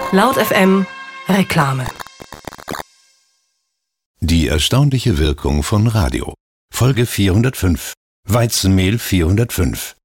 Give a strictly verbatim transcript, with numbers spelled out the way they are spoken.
Laut F M Reklame. Die erstaunliche Wirkung von Radio. Folge vierhundertfünf. Weizenmehl vierhundertfünf.